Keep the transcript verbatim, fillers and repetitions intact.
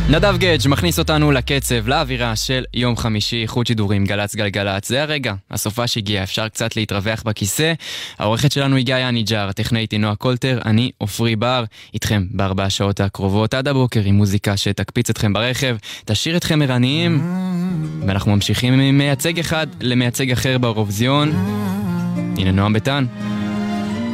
נדב גדג' מכניס אותנו לקצב, לאווירה של יום חמישי, חוט שידורים, גלץ גלגלץ. זה הרגע, הסופה שהגיע, אפשר קצת להתרווח בכיסא. העורכת שלנו היא גיא אניג'ר, הטכנאית היא נועה קולטר, אני אופרי בר, איתכם בארבע השעות הקרובות עד הבוקר עם מוזיקה שתקפיץ אתכם ברכב, תשאיר אתכם ערניים, ואנחנו ממשיכים ממייצג אחד למייצג אחר באירוויזיון. הנה נועם ביטן.